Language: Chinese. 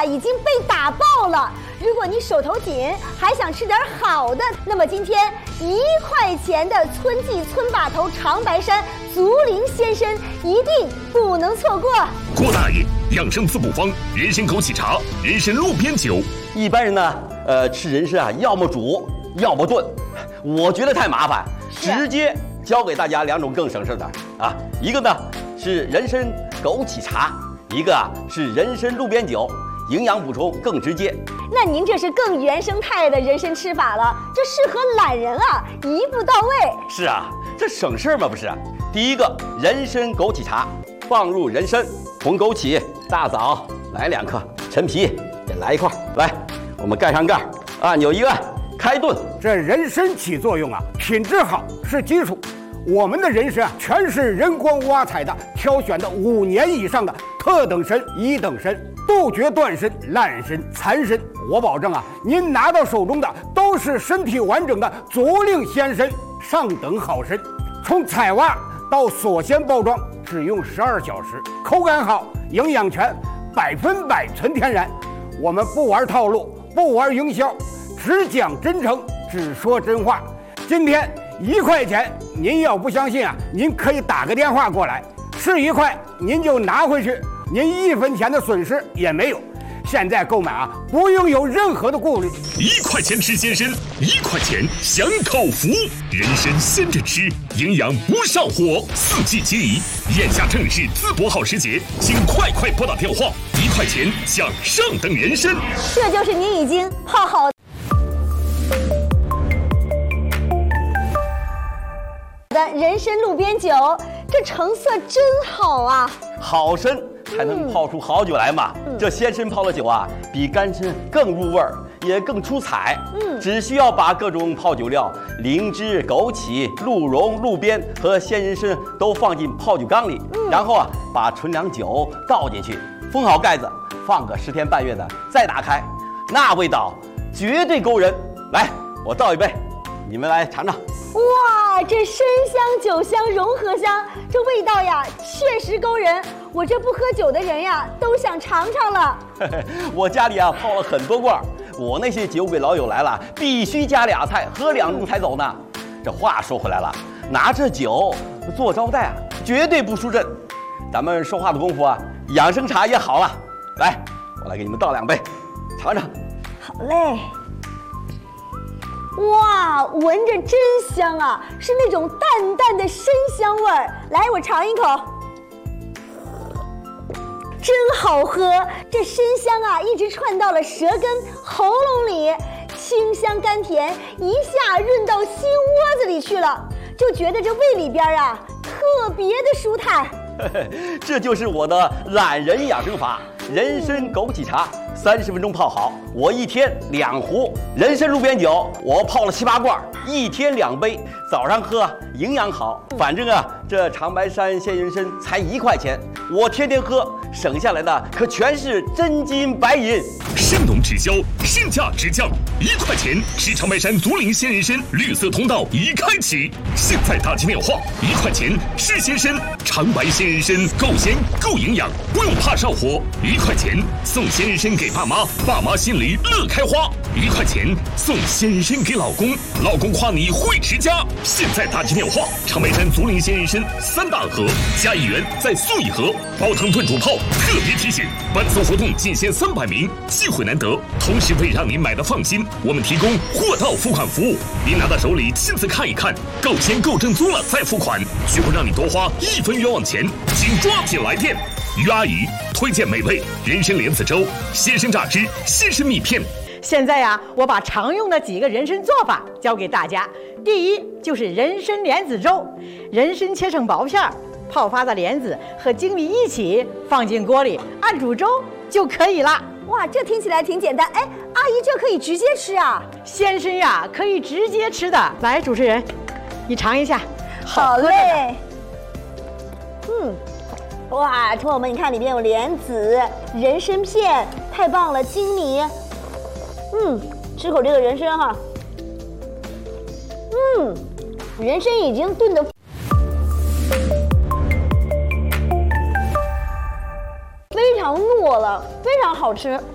已经被打爆了。如果你手头紧，还想吃点好的，那么今天1块钱的村记村把头长白山竹林鲜参一定不能错过。 郭大爷养生滋补方人参枸杞茶、人参路边酒。 一般人呢，吃人参啊，要么煮，要么炖，我觉得太麻烦，直接教给大家2种更省事的啊。一个呢是人参枸杞茶，一个是人参路边酒，营养补充更直接。 那您这是更原生态的人参吃法了，这适合懒人啊，一步到位。 是啊，这省事嘛不是？第一个人参枸杞茶，放入人参、红枸杞、大枣来2克，陈皮也来1块。来，我们盖上盖，按钮一按，开炖。 这人参起作用啊，品质好是基础。我们的人参啊，全是人工挖采的，挑选的5年以上的特等参、1等参，杜绝断参、烂参、残参。我保证啊，您拿到手中的都是身体完整的竹林鲜参，上等好参。从采挖到锁鲜包装，只用12小时，口感好，营养全，100%纯天然。我们不玩套路，不玩营销，只讲真诚，只说真话。今天1块钱，您要不相信啊，您可以打个电话过来，是1块您就拿回去，您1分钱的损失也没有。现在购买啊，不用有任何的顾虑。 1块钱吃鲜参，1块钱享口福。人参鲜着吃，营养不上火，四季皆宜。眼下正是淄博好时节，请快拨打电话，1块钱享上等人参。 这就是您已经泡好的人参路边酒，这成色真好啊！ 好参才能泡出好酒来嘛。这鲜参泡的酒啊，比干参更入味儿，也更出彩。只需要把各种泡酒料灵芝、枸杞、鹿茸、鹿鞭和鲜人参都放进泡酒缸里，然后啊，把纯粮酒倒进去，封好盖子，放个10天半月的，再打开，那味道绝对勾人。来，我倒一杯，你们来尝尝。 哇，这参香酒香融合香，这味道呀确实勾人。我这不喝酒的人呀，都想尝尝了。 我家里啊泡了很多罐，我那些酒鬼老友来了，必须加俩菜，喝2盅才走呢。这话说回来了，拿着酒做招待啊，绝对不输阵。咱们说话的功夫啊，养生茶也好了。来，我来给你们倒2杯，尝尝。 好嘞。哇，闻着真香啊，是那种淡淡的参香味儿。来，我尝一口，真好喝。这参香啊，一直串到了舌根、喉咙里，清香甘甜，一下润到心窝子里去了，就觉得这胃里边啊特别的舒坦。 这就是我的懒人养生法，人参枸杞茶，30分钟泡好。我1天2壶人参路边酒，我泡了7、8罐，1天2杯，早上喝营养好。反正啊，这长白山鲜人参才1块钱，我天天喝，省下来的可全是真金白银。 神农直销，身价直降，1块钱吃长白山竹林鲜人参，绿色通道已开启。现在打起电话，1块钱吃鲜参，长白鲜人参够鲜够营养，不用怕上火。1块钱送鲜人参给爸妈，爸妈心里乐开花。1块钱送鲜人参给老公，老公夸你会持家。现在打起电话，长白山竹林鲜人参3大盒加1元再送1盒，煲汤炖煮泡。特别提醒，本次活动仅限300名，机会难得。同时为让您买的放心，我们提供货到付款服务，您拿到手里亲自看一看，够鲜够正宗了再付款，绝不让你多花1分冤枉钱，请抓紧来电。于阿姨推荐美味人参莲子粥、鲜参榨汁、鲜参蜜片。 现在呀，我把常用的几个人参做法教给大家。第一就是人参莲子粥，人参切成薄片，泡发的莲子和粳米一起放进锅里，按煮粥就可以了。 哇，这听起来挺简单。哎，阿姨，这可以直接吃啊？ 鲜参呀，可以直接吃的。来，主持人，你尝一下。 好嘞。哇，朋友们，你看里面有莲子、人参片，太棒了，粳米。吃口这个人参哈。人参已经炖得非常糯了，非常好吃。